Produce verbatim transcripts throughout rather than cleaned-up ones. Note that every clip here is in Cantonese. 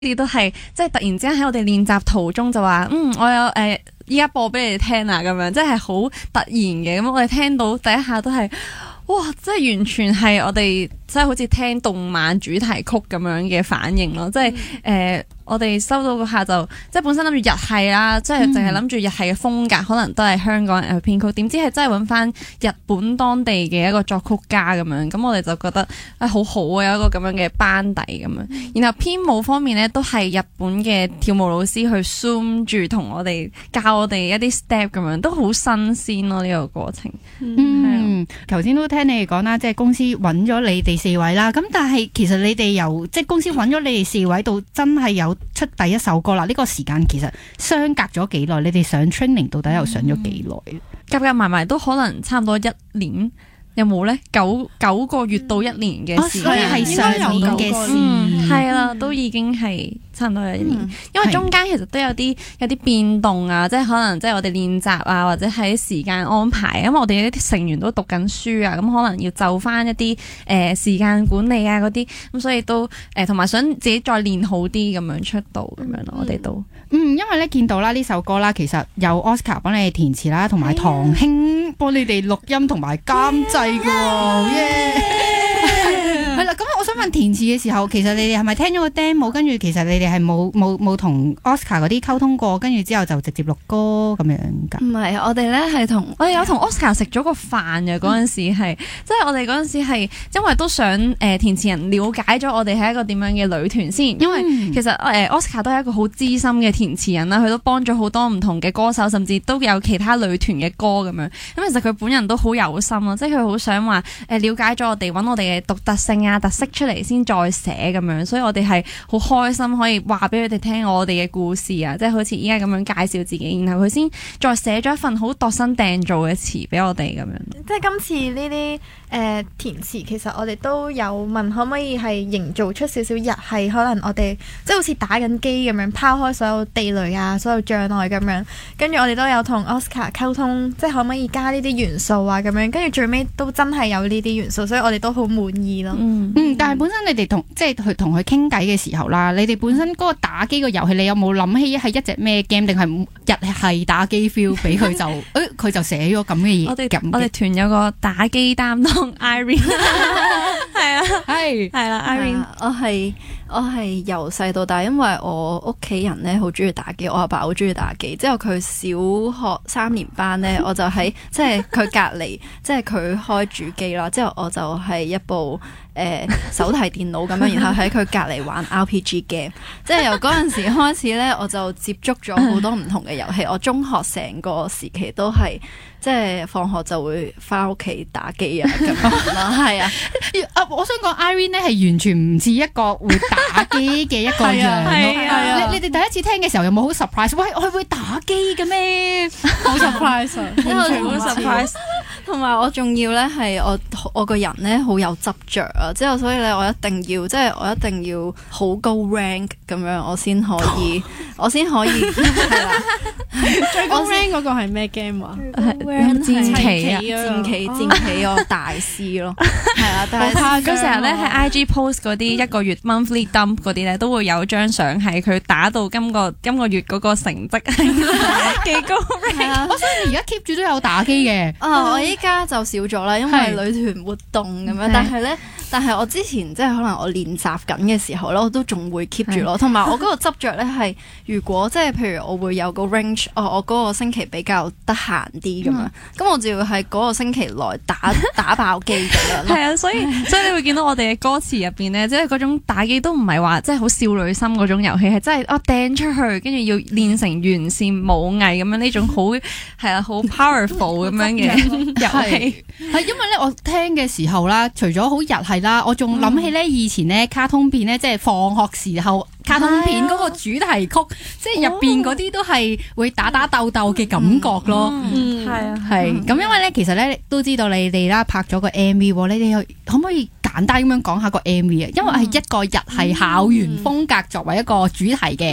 啲都係即係突然之間喺我哋練習途中就話，嗯，我有誒依家播俾你哋聽啊，咁樣即係好突然嘅，咁我哋聽到第一下都係，哇！即係完全係我哋即係好似聽動漫主題曲咁樣嘅反應咯，即係誒。呃我哋收到嗰下就即係本身諗住日系啦，即係淨係諗住日系嘅風格，可能都係香港人去編曲，點知係真係揾翻日本當地嘅一個作曲家咁樣，咁我哋就覺得啊好好啊，有一個咁樣嘅班底咁樣。然後編舞方面咧，都係日本嘅跳舞老師去 zoom 住同我哋教我哋一啲 step 咁樣，都好新鮮咯呢個過程。 嗯，頭先都聽你哋講啦，即係公司揾咗你哋四位啦，咁但係其實你哋由即係公司揾咗你哋四位到真係有出第一首歌啦，呢、這個時間其實相隔咗幾耐？你哋上 training 到底又上咗幾耐？ 夾夾埋埋都可能差唔多一年，有冇呢？九九個月到一年嘅時間， 所以係上年嘅事， 係啦、嗯，都已經係差唔多有一年。嗯、因為中間其實都有啲有啲變動啊，即係可能即係我哋練習啊，或者係時間安排，因為我哋啲成員都讀緊書啊，咁可能要就翻一啲誒、呃、時間管理啊嗰啲，咁所以都誒同埋想自己再練好啲咁樣出道咁樣咯，我哋都嗯，因為咧見到啦呢首歌啦，其實有 Oscar 幫你哋填詞啦，同埋唐興幫你哋錄音同埋監製嘅喎，耶！係啦，咁我想問填詞嘅時候，其實你哋係咪聽咗個 demo， 跟住其實你哋係冇冇冇同 Oscar 嗰啲溝通過，跟住之後就直接錄歌咁樣㗎？ 唔係，我哋咧係同我哋有同 Oscar 食咗個飯嘅嗰陣時係，即係我哋嗰陣時係因為都想誒、呃、填詞人了解咗我哋係一個點樣嘅女團先，因為其實誒、呃、Oscar 都係一個好資深嘅填詞人啦，佢都幫咗好多唔同嘅歌手，甚至都有其他女團嘅歌咁樣。咁其實佢本人都好有心咯，即係佢好想話誒了解咗我哋，揾我哋嘅獨特性啊、特色出嚟先再寫咁樣。所以我哋係好開心可以話俾佢哋聽我哋嘅故事啊，即係好似依家咁樣介紹自己，然後佢先再寫咗一份好度身訂造嘅詞俾我哋咁樣。 即係今次呢啲誒填詞，其實我哋都有問可唔可以係營造出少少日系，可能我哋即係好似打緊機咁樣，拋開所有地雷啊、所有障礙咁樣。跟住我哋都有同 Oscar 溝通，即係可唔可以加呢啲元素啊咁樣。跟住最尾都真係有呢啲元素，所以我哋都好滿意咯。 嗯，嗯，但係本身你哋同即係去同佢傾偈嘅時候啦，你哋本身嗰個打機個遊戲，你有冇諗起係一隻咩 game，定係日系打機 feel 俾佢就誒佢就寫咗咁嘅嘢？ 我哋我哋團有個打機擔當 Irene， 係啊，係係啦 Irene， 我係我係由細到大，因為我屋企人咧好中意打機，我阿爸好中意打機。之後佢小學三年班咧，我就喺即係佢隔離，即係佢開主機啦。之後我就係一部誒、呃、手提電腦咁樣，然後喺佢隔離玩 R P G game。即係由嗰陣時開始咧，我就接觸咗好多唔同嘅遊戲。我中學成個時期都係即係放學就會翻屋企打機啊咁樣啦，係啊。 啊，我想講 Irene 咧係完全唔似一個會打機嘅一個樣咯。 係啊， 你你哋第一次聽嘅時候有冇好 surprise？ 喂，我係會打機嘅咩？ 好 surprise 啊！ 好 surprise。 同埋我仲要咧係我我個人咧好有執着啊，之後所以咧我一定要即係我一定要好高 rank 咁樣，我先可以我先可以係啦。 最高 rank 嗰個係咩 game 啊？ 戰棋啊， 戰棋戰棋我大師咯，係啊，但係佢成日咧喺 I G post 嗰啲一個月 monthly dump 嗰啲咧，都會有張相係佢打到今個今個月嗰個成績係幾高 rank。 我想而家 keep 住都有打機嘅。 啊，我依家就少咗啦，因為女團活動咁樣。但係咧，但係我之前即係可能我練習緊嘅時候咧，我都仲會 keep 住咯。同埋我嗰個執着咧係，如果即係譬如我會有個 range，哦，我嗰個星期比較得閒啲咁樣，咁我就要喺嗰個星期內打打爆機咁樣。 係啊，所以所以你會見到我哋嘅歌詞入邊咧，即係嗰種打機都唔係話即係好少女心嗰種遊戲，係真係哦掟出去，跟住要練成完善武藝咁樣呢種好係啊好 powerful 咁樣嘅遊戲。 係因為咧，我聽嘅時候啦，除咗好日系啦，我仲諗起咧以前咧卡通片咧，即係放學時候卡通片嗰個主題曲，即係入邊嗰啲都係會打打鬥鬥嘅感覺咯。 嗯，係啊， 係咁，因為咧其實咧都知道你哋啦拍咗個 M V， 你哋可唔可以簡單咁樣講下個 M V 啊？因為係一個日系校園風格作為一個主題嘅。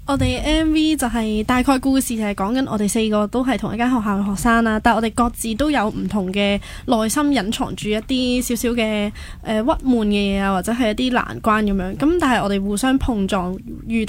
我哋 M V 就係大概故事就係講緊我哋四個都係同一間學校嘅學生啦，但係我哋各自都有唔同嘅內心隱藏住一啲少少嘅誒鬱悶嘅嘢啊，或者係一啲難關咁樣。咁但係我哋互相碰撞遇